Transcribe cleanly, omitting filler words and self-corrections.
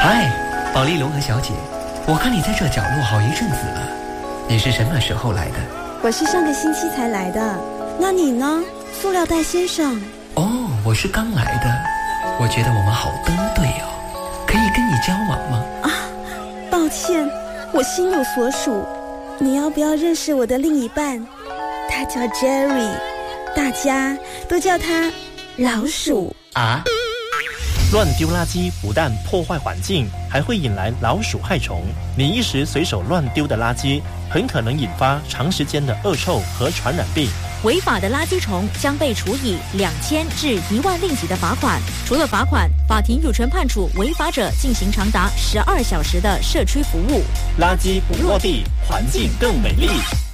嗨，保利龙和小姐，我看你在这角落好一阵子了，你是什么时候来的？ 我是上个星期才来的，那你呢，塑料袋先生？ 哦，我是刚来的，我觉得我们好登对哦，可以跟你交往吗？ 啊，抱歉，我心有所属，你要不要认识我的另一半？他叫 Jerry， 大家都叫他老鼠啊。 乱丢垃圾不但破坏环境，还会引来老鼠害虫。你一时随手乱丢的垃圾，很可能引发长时间的恶臭和传染病。 违法的垃圾虫将被处以2000至1万令吉的罚款。除了罚款，法庭有权判处违法者进行长达12小时的社区服务。 垃圾不落地，环境更美丽。